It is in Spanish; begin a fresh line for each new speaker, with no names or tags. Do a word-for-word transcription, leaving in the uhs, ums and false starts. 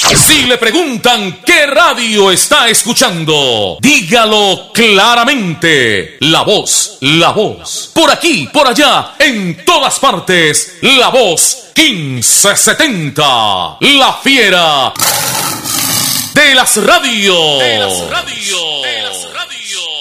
Si le preguntan qué radio está escuchando, dígalo claramente. La Voz, La Voz. Por aquí, por allá, en todas partes. La Voz quince setenta. La fiera de las radios. De las radios. De las radios.